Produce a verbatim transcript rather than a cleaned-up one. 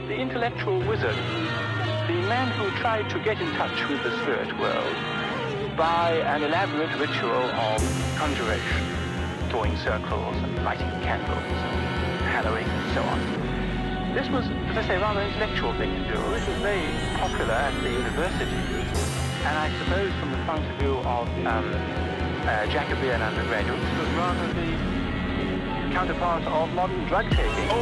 the intellectual wizard, the man who tried to get in touch with the spirit world by an elaborate ritual of conjuration, drawing circles and lighting candles and hallowing and so on. This was, as I say, a rather intellectual thing to do. This was very popular at the universities, and I suppose from the point of view of um, uh, Jacobean undergraduates, it was rather the counterpart of modern drug taking.